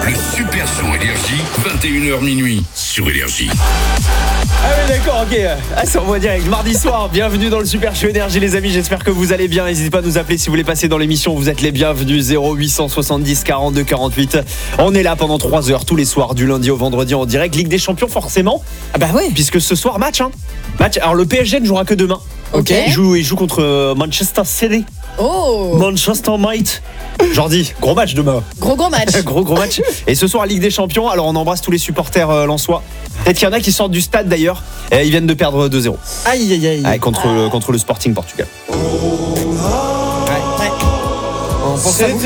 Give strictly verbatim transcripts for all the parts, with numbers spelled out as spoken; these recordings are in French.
Le Super Show Énergie, vingt et une heures minuit sur Énergie. Ah oui d'accord, ok. Ah, c'est en voie direct. Mardi soir, bienvenue dans le Super Show Énergie les amis, j'espère que vous allez bien. N'hésitez pas à nous appeler si vous voulez passer dans l'émission, vous êtes les bienvenus. Zéro huit cent soixante-dix quarante-deux quarante-huit. On est là pendant trois heures tous les soirs, du lundi au vendredi en direct. Ligue des Champions forcément. Ah bah ouais. Puisque ce soir match hein. Match. Alors le P S G ne jouera que demain. Ok. Il joue, il joue contre Manchester City. Oh. Manchester Might. Jordi, gros match demain. Gros gros match. Gros gros match. Et ce soir Ligue des Champions, alors on embrasse tous les supporters euh, lensois. Peut-être qu'il y en a qui sortent du stade d'ailleurs. Et ils viennent de perdre deux zéro. Aïe aïe aïe. Ouais, contre, ah. le, contre le Sporting Portugal. Ouais. Ouais. On pense à vous.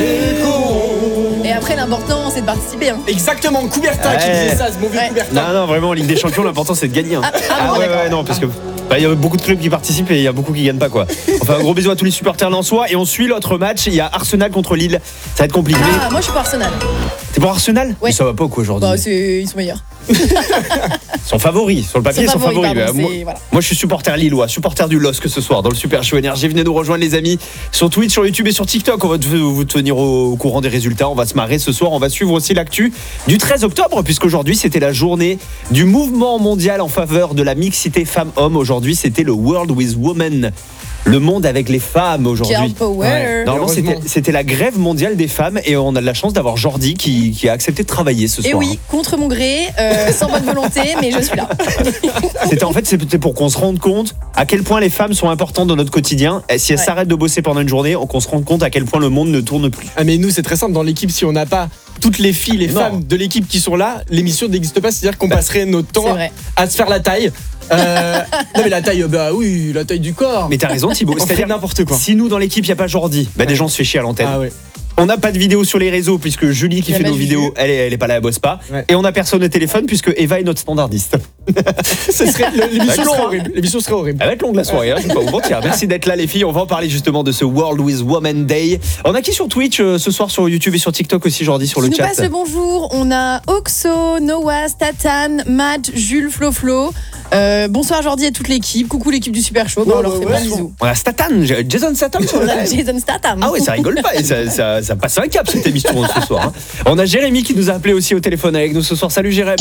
Et après l'important c'est de participer hein. Exactement, Coubertin Ouais. qui disait ça, ce mauvais Ouais. Coubertin. Non, non, vraiment, Ligue des Champions, l'important c'est de gagner. Hein. Ah, ah bon, ouais, d'accord. ouais, non, parce que bah, il y a beaucoup de clubs qui participent et il y a beaucoup qui gagnent pas quoi. Enfin, un gros bisou à tous les supporters lensois. Et on suit l'autre match. Il y a Arsenal contre Lille. Ça va être compliqué. Ah moi je suis pour Arsenal. T'es pour Arsenal? Ouais. Mais ça va pas quoi aujourd'hui? Bah c'est... ils sont meilleurs. Ils sont favoris. Sur le papier, ils sont favoris. pardon, Bah, moi, c'est- voilà. moi, je suis supporter lillois, supporter du L O S C ce soir dans le Super Show Énergie. Venez nous rejoindre les amis sur Twitch, sur YouTube et sur TikTok. On va te- vous tenir au courant des résultats. On va se marrer ce soir. On va suivre aussi l'actu du treize octobre puisqu'aujourd'hui c'était la journée du mouvement mondial en faveur de la mixité femmes-hommes. Aujourd'hui c'était le World with Women. Le monde avec les femmes aujourd'hui. Girl power. Ouais. Normalement, c'était, Heureusement. c'était la grève mondiale des femmes et on a de la chance d'avoir Jordi qui, qui a accepté de travailler ce soir. Et oui, contre mon gré, euh, sans bonne volonté, mais je suis là. C'était en fait c'était pour qu'on se rende compte à quel point les femmes sont importantes dans notre quotidien. Et si elles Ouais. s'arrêtent de bosser pendant une journée, qu'on se rende compte à quel point le monde ne tourne plus. Ah mais nous c'est très simple, dans l'équipe si on n'a pas toutes les filles, les Non. femmes de l'équipe qui sont là, l'émission n'existe pas, c'est-à-dire qu'on passerait notre C'est temps vrai. à se faire la taille. Euh, non mais la taille, bah oui, la taille du corps. Mais t'as raison Thibaut. on ferait C'est-à-dire n'importe quoi. si nous dans l'équipe il n'y a pas Jordi, bah, des Ouais. gens se fait chier à l'antenne. Ah ouais. On n'a pas de vidéo sur les réseaux puisque Julie qui Y a fait pas nos de vidéos, vue. elle est, elle est pas là, elle bosse pas. Ouais. Et on n'a personne au téléphone puisque Eva est notre standardiste. Ce serait, l'émission Bah, serait non. horrible. L'émission serait horrible. Elle va être longue la soirée, hein, je vais pas vous mentir. Merci d'être là les filles. On va en parler justement de ce World with Women Day. On a qui sur Twitch euh, ce soir sur YouTube et sur TikTok aussi Jordi sur Qui le nous chat. passe le bonjour, on a Oxo, Noah, Statan, Matt, Jules, Flo Flo. Euh, bonsoir Jordi et toute l'équipe. Coucou l'équipe du Super Show. Bah, on Ouais, leur ouais, fait ouais. plein de bisous. On a Statan, Jason Statham sur le live. Jason Statham. Ah ouais, ça rigole pas, et ça, ça, ça passe un cap cette émission ce soir. hein. On a Jérémy qui nous a appelé aussi au téléphone avec nous ce soir. Salut Jérémy.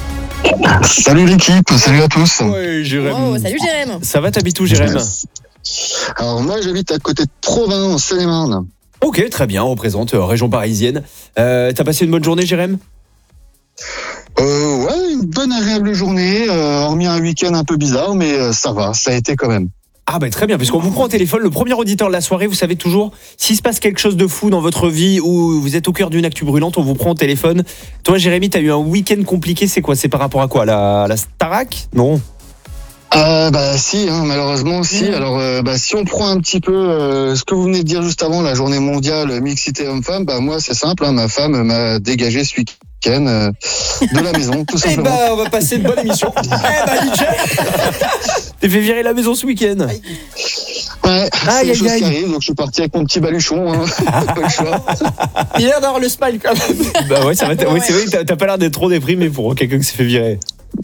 Salut l'équipe, salut à tous. Ouais Jérémy. Oh, salut Jérém. Ça va, t'habites où Jérémy? Alors moi j'habite à côté de Provins en Seine-et-Marne. Ok, très bien, on représente euh, région parisienne. Euh, T'as passé une bonne journée Jérémy? Euh, ouais, une bonne agréable journée, euh, hormis un week-end un peu bizarre, mais euh, ça va, ça a été quand même. Ah bah très bien, puisqu'on vous prend au téléphone, le premier auditeur de la soirée, vous savez toujours, s'il se passe quelque chose de fou dans votre vie ou vous êtes au cœur d'une actu brûlante, on vous prend au téléphone. Toi Jérémy, t'as eu un week-end compliqué, c'est quoi? C'est par rapport à quoi? La, la Starac? Non. Euh, bah si, hein, malheureusement si. Alors euh, bah, si on prend un petit peu euh, ce que vous venez de dire juste avant, la journée mondiale mixité homme-femme, bah moi c'est simple, hein, ma femme m'a dégagé ce week-end euh, de la maison, tout Eh simplement. bah on va passer une bonne émission. Eh bah nickel. T'es fait virer la maison ce week-end? Ouais, c'est Aïe, des aïe, choses aïe. qui arrivent, donc je suis parti avec mon petit baluchon, hein. Pas le choix. Il a l'air d'avoir le smile quand même. Bah ouais, ça va, t'as- Ouais. ouais, c'est vrai que t'as- t'as pas l'air d'être trop déprimé pour quelqu'un qui s'est fait virer.